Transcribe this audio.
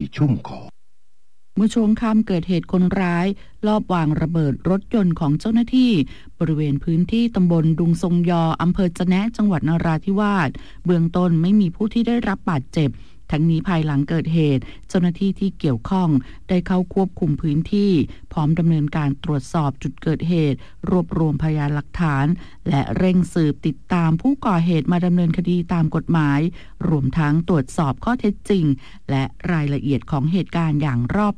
ชุ่มคอเมื่อช่วงค่ำเกิดเหตุคนร้ายลอบวางระเบิดรถยนต์ของเจ้าหน้าที่บริเวณพื้นที่ตำบลดุงทรงยออำเภอจะแนะจังหวัดนราธิวาสเบื้องต้นไม่มีผู้ที่ได้รับบาดเจ็บทั้งนี้ภายหลังเกิดเหตุเจ้าหน้าที่ที่เกี่ยวข้องได้เข้าควบคุมพื้นที่พร้อมดำเนินการตรวจสอบจุดเกิดเหตุรวบรวมพยานหลักฐานและเร่งสืบติดตามผู้ก่อเหตุมาดำเนินคดีตามกฎหมายรวมทั้งตรวจสอบข้อเท็จจริงและรายละเอียดของเหตุการณ์อย่างรอบ